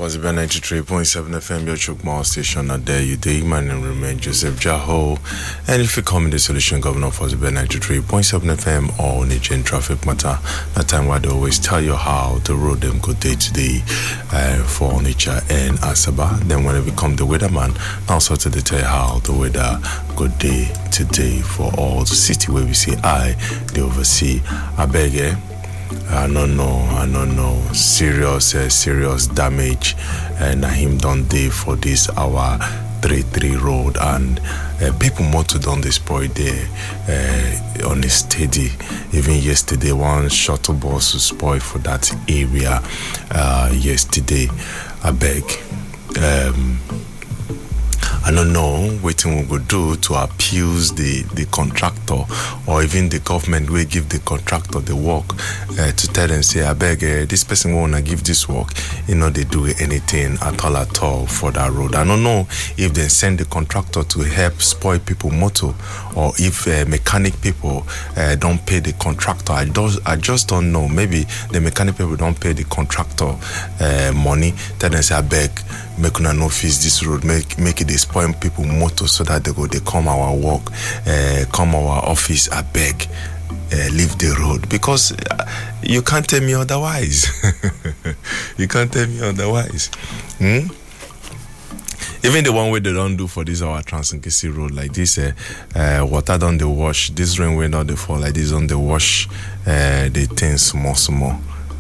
Was about 93.7 FM, your Chukma station. Not there, you day. My name remains Joseph Jaho. And if you come in the solution governor for the 93.7 FM or Niger traffic matter, that time why they always tell you how the road them go day to day for Onitsha and Asaba. Then when it become the weatherman, now sort of they tell you how the weather go day to day for all the city where we say they oversee. I beg I don't know. Serious damage. And him done day for this our 33 road and people motor done destroy there on a steady. Even yesterday, one shuttle bus was spoiled for that area. Yesterday, I beg. I don't know what we will do to appease the contractor or even the government will give the contractor the work to tell them, say, I beg, this person want to give this work, they do anything at all for that road. I don't know if they send the contractor to help spoil people motor or if mechanic people don't pay the contractor. I just don't know. Maybe the mechanic people don't pay the contractor money. Tell them, say, I beg, make una no fix this road, make it spoil people motor so that they come our work, come our office. I beg, leave the road because you can't tell me otherwise. You can't tell me otherwise. Even the one way they don't do for this our Trans-Nkisi road like this, water don't they wash. This rain way not they fall like this on the wash. They things small.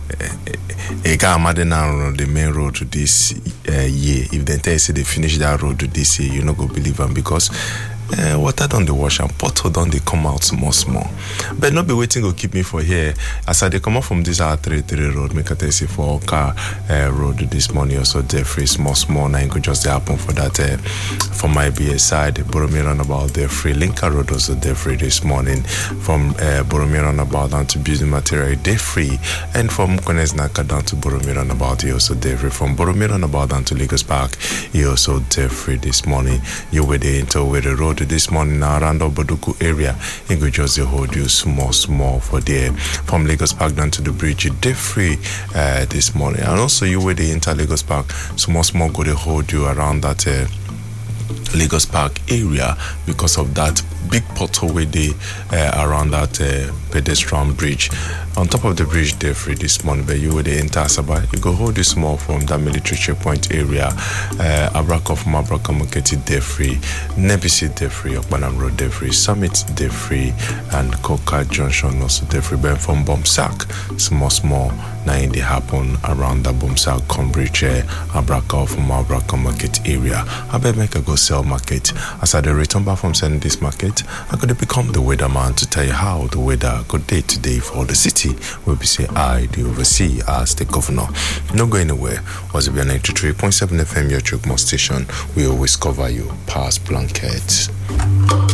The main road to this year. If they tell you say they finish that road to this year, you not go believe them because water don't they wash and pothole don't they come out small. But not be waiting to keep me for here. As I they come out from this R33 road, make a tell you for car road this morning also there free small. Now it could just happen for that from my BS side. Boromir runabout there free. Linker road also there free this morning. From Boromir runabout down to building material they free, and from Konesnaka down to Boromir runabout he also there free. From Boromir runabout down to Lagos Park he also there free this morning. You were there into where the road this morning around Oboduku area. It could just hold you small for there. From Lagos Park down to the bridge, they free this morning. And also you were the enter Lagos Park, small go to hold you around that Lagos Park area because of that big pothole where they around that pedestrian bridge. On top of the bridge, they're free this morning, but you will enter Asaba. You go hold this small from that military checkpoint area. Abraka from Abraka Maketi, they're free. Nebisi, they're free. Okbanam Road, they're free. Summit, they're free. And Koka Junction also, they're free. But from Bomsak, small. Now in the happen around the Bomsak, Combridge, Abraka from Abraka Market area. I bet make a go sell market. As I return back from selling this market, I could become the weatherman to tell you how the weather go day to day for the city. Where we say the oversee as the governor. Not go anywhere. Was it 93.7 FM your Chukma station? We always cover you past blankets.